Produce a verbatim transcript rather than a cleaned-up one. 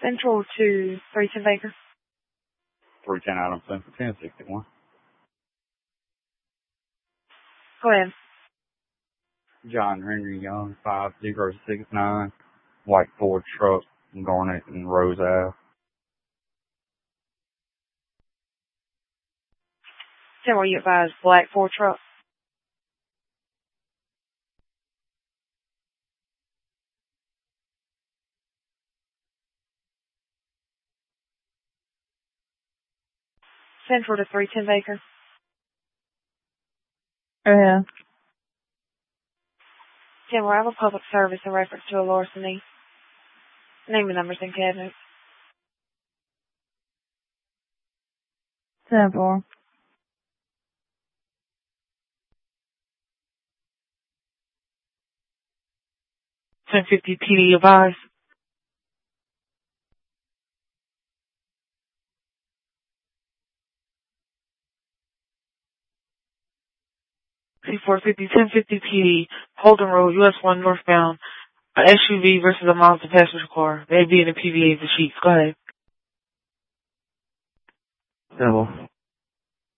Central to three ten Baker. three ten Adams Central, ten sixty-one. Go ahead. John Henry Young, five zero six nine, white Ford truck, Garnet and Rose Ave. Tell where you advise black Ford truck. Central to three ten Baker. Yeah. Tim, we have a public service in reference to a larceny. Name and numbers in cabinet. ten four. ten fifty P D advised. C four fifty, ten fifty P D, Holden Road, U S one northbound. An S U V versus a Mazda passenger car. They be in the P V A of the sheets. Go ahead. Symbol.